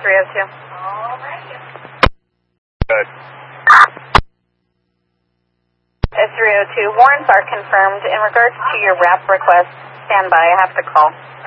S302. Good. S302, warrants are confirmed. In regards to your wrap request, stand by. I have to call.